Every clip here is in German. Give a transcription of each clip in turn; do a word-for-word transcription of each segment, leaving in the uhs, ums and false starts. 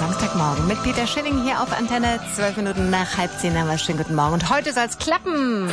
Samstagmorgen mit Peter Schilling hier auf Antenne. Zwölf Minuten nach halb zehn haben wir. Schönen guten Morgen. Und heute soll's klappen.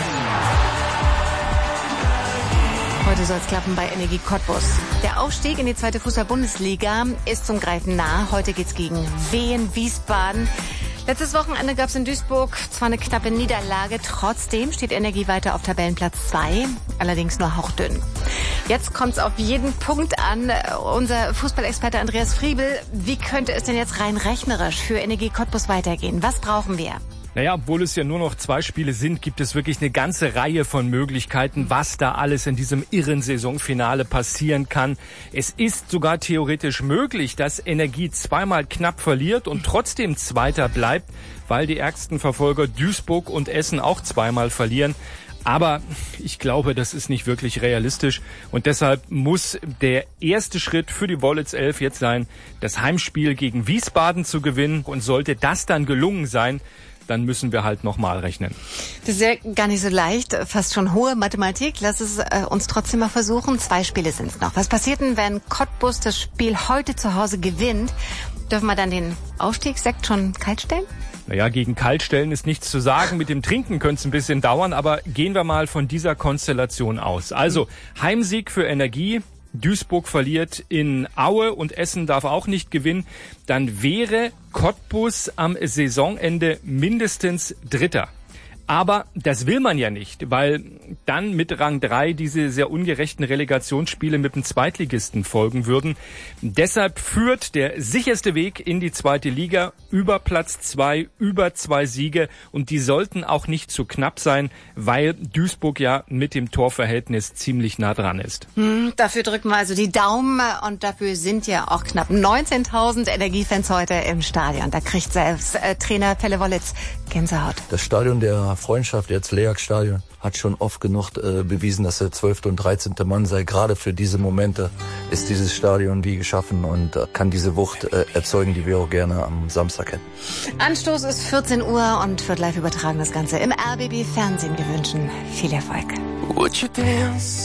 Heute soll's klappen bei Energie Cottbus. Der Aufstieg in die zweite Fußball-Bundesliga ist zum Greifen nah. Heute geht's gegen Wien Wiesbaden. Letztes Wochenende gab's in Duisburg zwar eine knappe Niederlage, trotzdem steht Energie weiter auf Tabellenplatz zwei, allerdings nur hauchdünn. Jetzt kommt's auf jeden Punkt an. Unser Fußballexperte Andreas Friebel, wie könnte es denn jetzt rein rechnerisch für Energie Cottbus weitergehen? Was brauchen wir? Naja, obwohl es ja nur noch zwei Spiele sind, gibt es wirklich eine ganze Reihe von Möglichkeiten, was da alles in diesem irren Saisonfinale passieren kann. Es ist sogar theoretisch möglich, dass Energie zweimal knapp verliert und trotzdem Zweiter bleibt, weil die ärgsten Verfolger Duisburg und Essen auch zweimal verlieren. Aber ich glaube, das ist nicht wirklich realistisch und deshalb muss der erste Schritt für die Wollitz elf jetzt sein, das Heimspiel gegen Wiesbaden zu gewinnen. Und sollte das dann gelungen sein, dann müssen wir halt nochmal rechnen. Das ist ja gar nicht so leicht, fast schon hohe Mathematik. Lass es äh, uns trotzdem mal versuchen. Zwei Spiele sind es noch. Was passiert denn, wenn Cottbus das Spiel heute zu Hause gewinnt? Dürfen wir dann den Aufstiegssekt schon kalt stellen? Naja, gegen Kaltstellen ist nichts zu sagen. Mit dem Trinken könnte es ein bisschen dauern, aber gehen wir mal von dieser Konstellation aus. Also Heimsieg für Energie. Duisburg verliert in Aue und Essen darf auch nicht gewinnen, dann wäre Cottbus am Saisonende mindestens Dritter. Aber das will man ja nicht, weil dann mit Rang drei diese sehr ungerechten Relegationsspiele mit dem Zweitligisten folgen würden. Deshalb führt der sicherste Weg in die zweite Liga über Platz zwei, über zwei Siege. Und die sollten auch nicht zu knapp sein, weil Duisburg ja mit dem Torverhältnis ziemlich nah dran ist. Hm, dafür drücken wir also die Daumen und dafür sind ja auch knapp neunzehntausend Energiefans heute im Stadion. Da kriegt selbst äh, Trainer Pelle Wollitz Gänsehaut. Das Stadion der Freundschaft, jetzt Leak-Stadion, hat schon oft genug äh, bewiesen, dass der zwölfte und dreizehnte Mann sei. Gerade für diese Momente ist dieses Stadion wie geschaffen und äh, kann diese Wucht äh, erzeugen, die wir auch gerne am Samstag hätten. Anstoß ist vierzehn Uhr und wird live übertragen das Ganze im R B B Fernsehen. Wir wünschen viel Erfolg.